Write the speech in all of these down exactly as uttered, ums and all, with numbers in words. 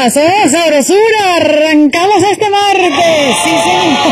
más, ¿eh? Sabrosura, arrancamos este martes, sí, señor.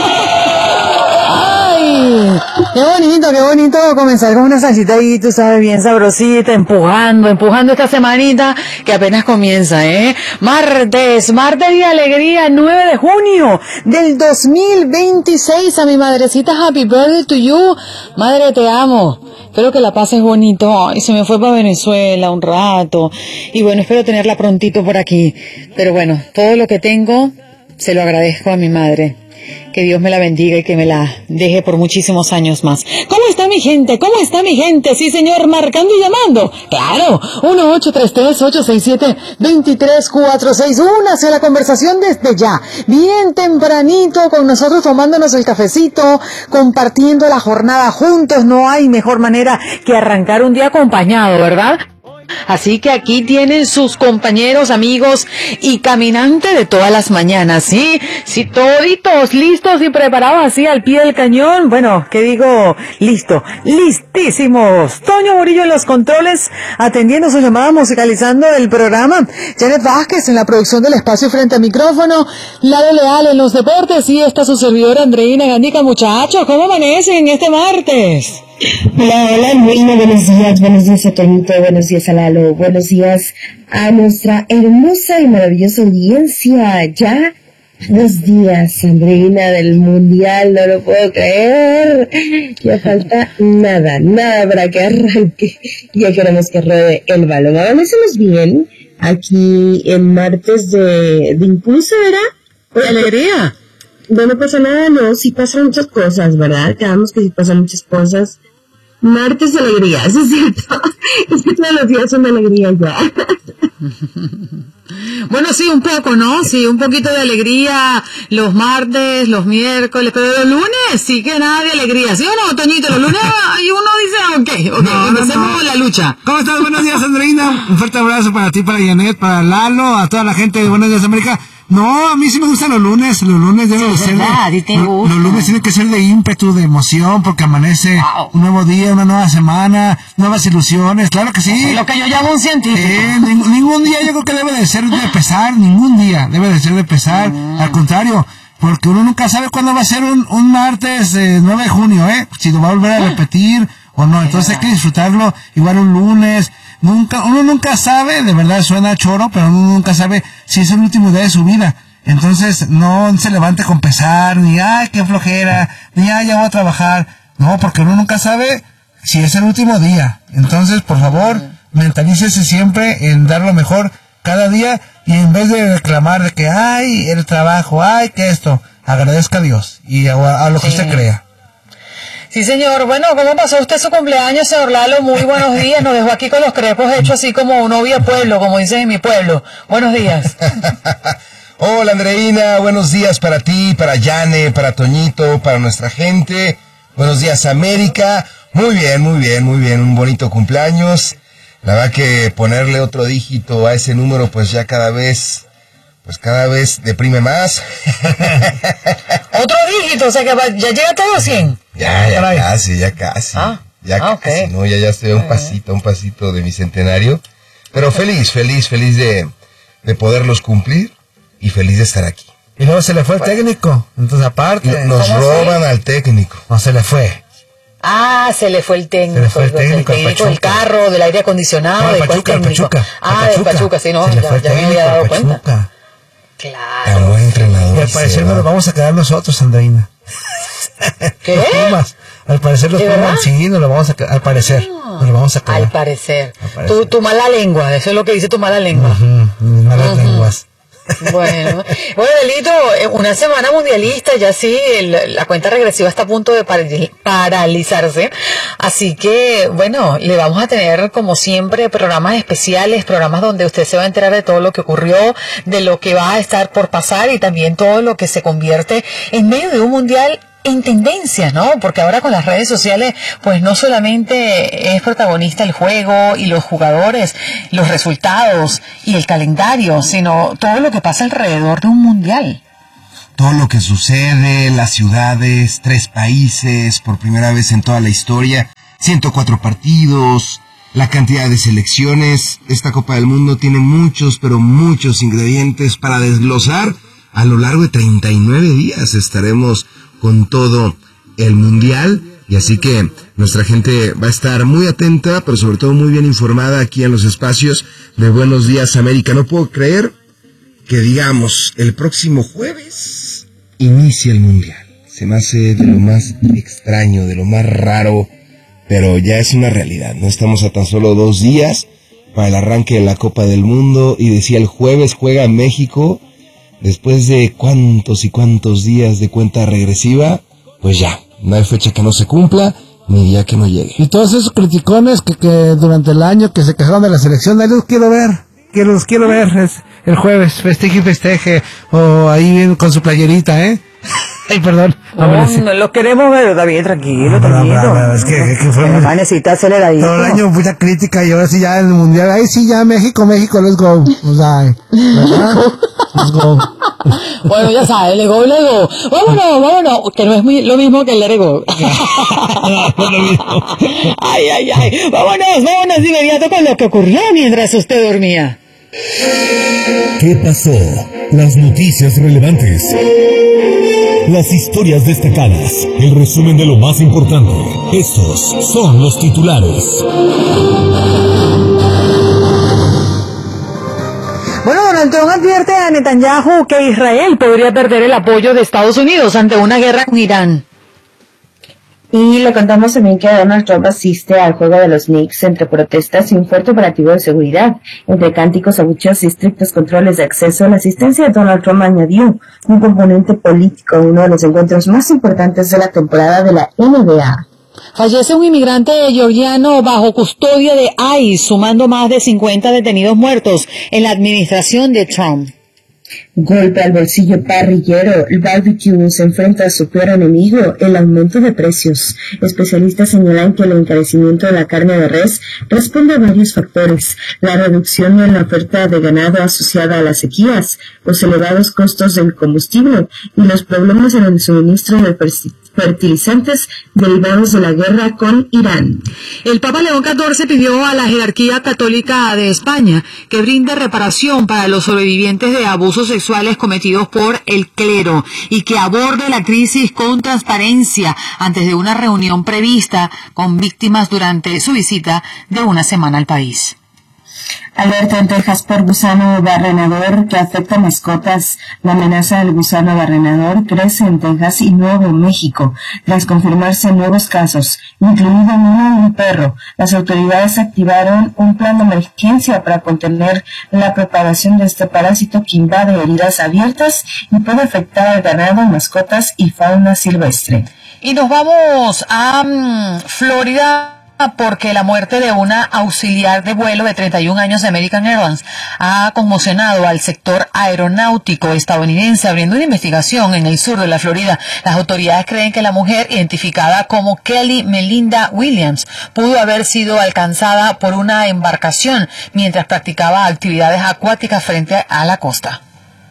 Ay, qué bonito, qué bonito comenzar con una salsita ahí, tú sabes, bien sabrosita, empujando, empujando esta semanita que apenas comienza, ¿eh? Martes, martes de alegría, nueve de junio del dos mil veintiséis. A mi madrecita, happy birthday to you. Madre, te amo. Espero que la pases bonito. Ay, se me fue para Venezuela un rato. Y bueno, espero tenerla prontito por aquí. Pero bueno, todo lo que tengo se lo agradezco a mi madre. Que Dios me la bendiga y que me la deje por muchísimos años más. ¿Cómo está mi gente? ¿Cómo está mi gente? Sí, señor, marcando y llamando. Claro, uno ocho tres tres, ocho seis siete, dos tres cuatro seis. Únase a la conversación desde ya. Bien tempranito con nosotros tomándonos el cafecito, compartiendo la jornada juntos. No hay mejor manera que arrancar un día acompañado, ¿verdad? Así que aquí tienen sus compañeros, amigos y caminantes de todas las mañanas, ¿sí? Sí, toditos listos y preparados así al pie del cañón. Bueno, ¿qué digo? Listo, listísimos. Toño Murillo en los controles, atendiendo su llamada, musicalizando el programa. Janet Vázquez en la producción del espacio frente al micrófono. Lalo Leal en los deportes y esta su servidora Andreina Gandica. Muchachos, ¿cómo amanecen este martes? Hola, hola, Andreina, buenos días, buenos días a Toñito, buenos días a Lalo, buenos días a nuestra hermosa y maravillosa audiencia. Ya dos días, Andreina, del Mundial, no lo puedo creer. Ya falta nada, nada para que arranque. Ya queremos que ruede el balón. Amanecemos bien aquí en martes de, de impulso, ¿verdad? ¡Qué alegría! No, no pasa nada, no, sí pasan muchas cosas, ¿verdad? Quedamos que sí pasan muchas cosas. Martes de alegría, eso es cierto. Es que todos los días son de alegría ya. Bueno, sí, un poco, ¿no? Sí, un poquito de alegría los martes, los miércoles, pero los lunes sí que nada de alegría, ¿sí o no, Toñito? Los lunes hay uno dice, ok, ok, no, empecemos no, no. la lucha. ¿Cómo estás? Buenos días, Andreina. Un fuerte abrazo para ti, para Janet, para Lalo, a toda la gente de Buenos Días América. No, a mí sí me gustan los lunes, los lunes deben sí, de ser verdad, de, te los, gusta. los lunes tienen que ser de ímpetu, de emoción, porque amanece Wow. un nuevo día, una nueva semana, nuevas ilusiones, claro que sí. Es lo que yo llamo un científico. Eh, ningún, ningún día yo creo que debe de ser de pesar, ningún día debe de ser de pesar, mm. al contrario, porque uno nunca sabe cuándo va a ser un, un martes eh, nueve de junio, ¿eh? Si lo va a volver a repetir o no, entonces hay que disfrutarlo igual un lunes. Nunca, uno nunca sabe, de verdad suena choro, pero uno nunca sabe si es el último día de su vida. Entonces, no se levante con pesar, ni, ay, qué flojera, ni, ay, ya voy a trabajar. No, porque uno nunca sabe si es el último día. Entonces, por favor, mentalícese siempre en dar lo mejor cada día y en vez de reclamar de que, ay, el trabajo, ay, que esto, agradezca a Dios y a, a lo que sí. usted crea. Sí, señor. Bueno, ¿cómo pasó usted su cumpleaños, señor Lalo? Muy buenos días. Nos dejó aquí con los crepos hechos así como novia pueblo, como dicen en mi pueblo. Buenos días. Hola, Andreina. Buenos días para ti, para Yane, para Toñito, para nuestra gente. Buenos días, América. Muy bien, muy bien, muy bien. Un bonito cumpleaños. La verdad que ponerle otro dígito a ese número, pues ya cada vez... pues cada vez deprime más. Otro dígito, o sea que ya llegaste a los cien. Ya, ya casi, ya casi. Ah, ya ah, casi, okay. ¿no? Ya, ya estoy a un pasito, un pasito de mi centenario. Pero feliz, feliz, feliz de, de poderlos cumplir y feliz de estar aquí. Y luego se le fue el bueno. técnico, entonces aparte. Nos roban al técnico. No, se le fue. Ah, se le fue el técnico. Se le fue el técnico, el técnico del carro, del aire acondicionado, no, de Pachuca, cuál técnico. Pachuca, Ah, de Pachuca. Pachuca, sí, no, se le ya, fue el ya me había dado Pachuca. cuenta. Claro. Tan buen entrenador. Y al parecer nos lo vamos a quedar nosotros, Andreina. ¿Qué? Los Pumas. Al parecer los Pumas, sí, nos lo vamos a quedar, al parecer. No. Nos lo vamos a quedar. Al parecer. Al parecer. Tu, tu mala lengua, eso es lo que dice tu mala lengua. Uh-huh, malas uh-huh. lenguas. Bueno, bueno, Delito, una semana mundialista, ya sí, el, la cuenta regresiva está a punto de paralizarse, así que, bueno, le vamos a tener, como siempre, programas especiales, programas donde usted se va a enterar de todo lo que ocurrió, de lo que va a estar por pasar y también todo lo que se convierte en medio de un mundial en tendencias, ¿no? Porque ahora con las redes sociales, pues no solamente es protagonista el juego y los jugadores, los resultados y el calendario, sino todo lo que pasa alrededor de un mundial. Todo lo que sucede, las ciudades, tres países, por primera vez en toda la historia, ciento cuatro partidos, la cantidad de selecciones. Esta Copa del Mundo tiene muchos, pero muchos ingredientes para desglosar. A lo largo de treinta y nueve días estaremos con todo el Mundial. Y así que nuestra gente va a estar muy atenta, pero sobre todo muy bien informada aquí en los espacios de Buenos Días América. No puedo creer que, digamos, el próximo jueves inicia el Mundial. Se me hace de lo más extraño, de lo más raro, pero ya es una realidad. No estamos a tan solo dos días para el arranque de la Copa del Mundo. Y decía, el jueves juega México. Después de cuántos y cuántos días de cuenta regresiva, pues ya. No hay fecha que no se cumpla, ni día que no llegue. Y todos esos criticones que, que durante el año que se quejaron de la selección, ahí los quiero ver, que los quiero ver es el jueves, festeje y festeje, o ahí vienen con su playerita, ¿eh? Ay, perdón. No, no lo queremos ver, está bien, tranquilo, no, tranquilo. No, no, no, es que, que fue muy... necesita aceleradito. Todo el año mucha crítica y ahora sí ya en el Mundial, ay sí, ya México, México, let's go. O sea, ¿verdad? Let's go. Bueno, ya sabes, le go, le go. Vámonos, vámonos, que no es muy, lo mismo que el let it go. No es lo mismo. Ay, ay, ay. Vámonos, vámonos de inmediato con lo que ocurrió mientras usted dormía. ¿Qué pasó? Las noticias relevantes. Las historias destacadas. El resumen de lo más importante. Estos son los titulares. Bueno, Donald Trump advierte a Netanyahu que Israel podría perder el apoyo de Estados Unidos ante una guerra con Irán. Y le contamos también que Donald Trump asiste al juego de los Knicks entre protestas y un fuerte operativo de seguridad. Entre cánticos, abucheos y estrictos controles de acceso, la asistencia de Donald Trump añadió un componente político a uno de los encuentros más importantes de la temporada de la N B A. Fallece un inmigrante georgiano bajo custodia de I C E, sumando más de cincuenta detenidos muertos en la administración de Trump. Golpe al bolsillo parrillero. El barbecue se enfrenta a su peor enemigo, el aumento de precios. Especialistas señalan que el encarecimiento de la carne de res responde a varios factores: la reducción en la oferta de ganado asociada a las sequías, los elevados costos del combustible y los problemas en el suministro de fertilizantes derivados de la guerra con Irán. El Papa León catorce pidió a la jerarquía católica de España que brinde reparación para los sobrevivientes de abusos sexuales cometidos por el clero y que aborde la crisis con transparencia antes de una reunión prevista con víctimas durante su visita de una semana al país. Alerta en Texas por gusano barrenador que afecta a mascotas. La amenaza del gusano barrenador crece en Texas y Nuevo México, tras confirmarse nuevos casos, incluido uno de un perro. Las autoridades activaron un plan de emergencia para contener la propagación de este parásito que invade heridas abiertas y puede afectar al ganado, mascotas y fauna silvestre. Y nos vamos a um, Florida, porque la muerte de una auxiliar de vuelo de treinta y un años de American Airlines ha conmocionado al sector aeronáutico estadounidense, abriendo una investigación en el sur de la Florida. Las autoridades creen que la mujer, identificada como Kelly Melinda Williams, pudo haber sido alcanzada por una embarcación mientras practicaba actividades acuáticas frente a la costa.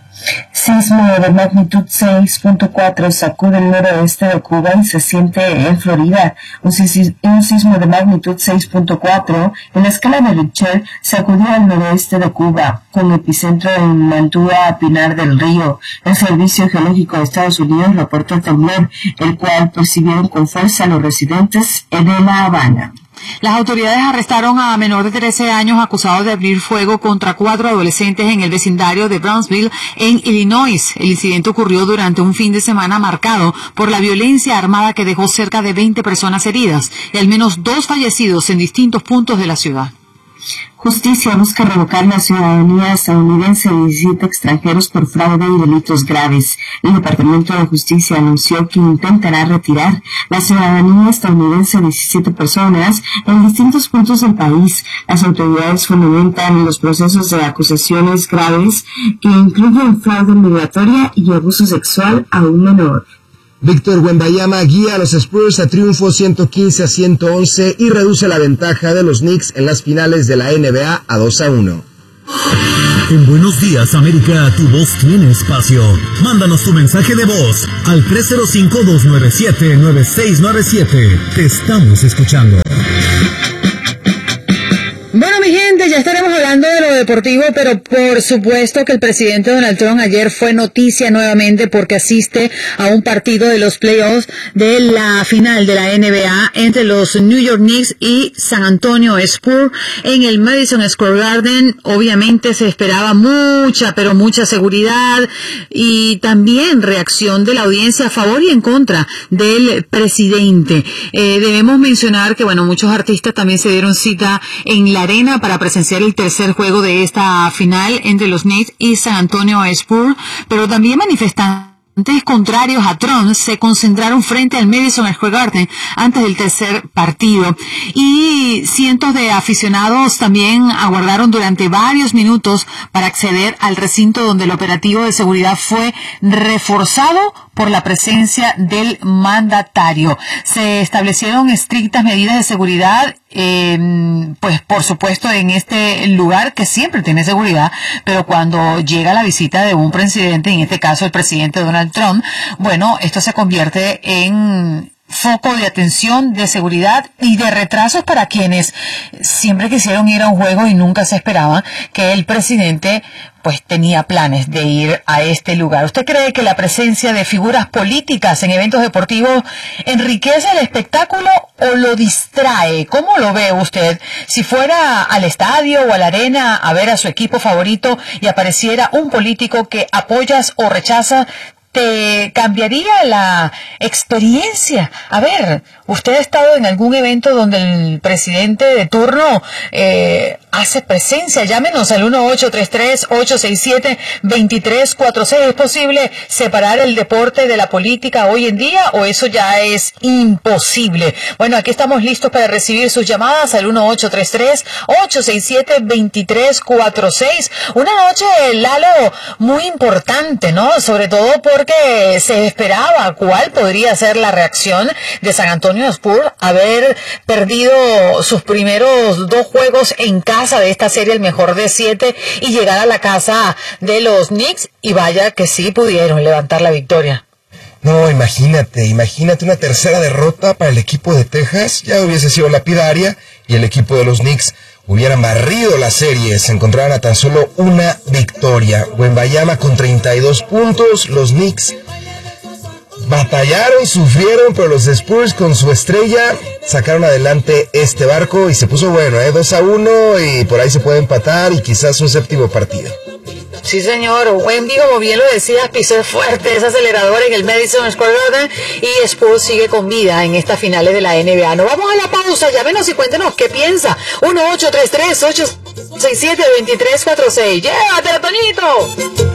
Sismo de magnitud seis punto cuatro sacude el noroeste de Cuba y se siente en Florida. Un, sis- un sismo de magnitud seis punto cuatro en la escala de Richter sacudió al noroeste de Cuba, con epicentro en Mantua, Pinar del Río. El Servicio Geológico de Estados Unidos reportó el temblor, el cual percibieron con fuerza los residentes de La Habana. Las autoridades arrestaron a menor de trece años acusado de abrir fuego contra cuatro adolescentes en el vecindario de Brownsville, en Illinois. El incidente ocurrió durante un fin de semana marcado por la violencia armada que dejó cerca de veinte personas heridas y al menos dos fallecidos en distintos puntos de la ciudad. Justicia busca revocar la ciudadanía estadounidense de diecisiete extranjeros por fraude y delitos graves. El Departamento de Justicia anunció que intentará retirar la ciudadanía estadounidense de diecisiete personas en distintos puntos del país. Las autoridades fundamentan los procesos de acusaciones graves que incluyen fraude migratoria y abuso sexual a un menor. Víctor Wembanyama guía a los Spurs a triunfo ciento quince a ciento once y reduce la ventaja de los Knicks en las finales de la N B A a dos a uno. En Buenos Días América, tu voz tiene espacio. Mándanos tu mensaje de voz al tres cero cinco, dos nueve siete, nueve seis nueve siete. Te estamos escuchando. mi gente, ya estaremos hablando de lo deportivo, pero por supuesto que el presidente Donald Trump ayer fue noticia nuevamente porque asiste a un partido de los playoffs de la final de la N B A entre los New York Knicks y San Antonio Spurs en el Madison Square Garden. Obviamente se esperaba mucha, pero mucha seguridad y también reacción de la audiencia a favor y en contra del presidente. Eh, debemos mencionar que, bueno, muchos artistas también se dieron cita en la arena para presenciar el tercer juego de esta final entre los Knicks y San Antonio Spurs, pero también manifestantes contrarios a Trump se concentraron frente al Madison Square Garden antes del tercer partido y cientos de aficionados también aguardaron durante varios minutos para acceder al recinto donde el operativo de seguridad fue reforzado por la presencia del mandatario. Se establecieron estrictas medidas de seguridad, eh, pues por supuesto en este lugar que siempre tiene seguridad, pero cuando llega la visita de un presidente, en este caso el presidente Donald Trump, bueno, esto se convierte en foco de atención, de seguridad y de retrasos para quienes siempre quisieron ir a un juego y nunca se esperaba que el presidente pues tenía planes de ir a este lugar. ¿Usted cree que la presencia de figuras políticas en eventos deportivos enriquece el espectáculo o lo distrae? ¿Cómo lo ve usted? Si fuera al estadio o a la arena a ver a su equipo favorito y apareciera un político que apoyas o rechazas, ¿te cambiaría la experiencia? A ver, ¿usted ha estado en algún evento donde el presidente de turno eh, hace presencia? Llámenos al uno ocho tres tres, ocho seis siete, dos tres cuatro seis. ¿Es posible separar el deporte de la política hoy en día o eso ya es imposible? Bueno, aquí estamos listos para recibir sus llamadas al uno ocho tres tres, ocho seis siete, dos tres cuatro seis. Una noche, Lalo, muy importante, ¿no? Sobre todo porque se esperaba cuál podría ser la reacción de San Antonio Spurs haber perdido sus primeros dos juegos en casa de esta serie, el mejor de siete, y llegar a la casa de los Knicks, y vaya que sí pudieron levantar la victoria. No, imagínate, imagínate una tercera derrota para el equipo de Texas, ya hubiese sido lapidaria, y el equipo de los Knicks hubieran barrido la serie, se encontraban a tan solo una victoria. Wembanyama con treinta y dos puntos, los Knicks batallaron, sufrieron, pero los Spurs con su estrella sacaron adelante este barco y se puso bueno, ¿eh? dos a uno y por ahí se puede empatar y quizás un séptimo partido. Sí, señor. Wemby, como bien lo decías, pisó fuerte ese acelerador en el Madison Square Garden y Spurs sigue con vida en estas finales de la N B A. Nos vamos a la pausa. Llámenos y cuéntenos qué piensa. uno ocho tres tres, ocho seis siete, dos tres cuatro seis. ¡Llévatelo, Toñito!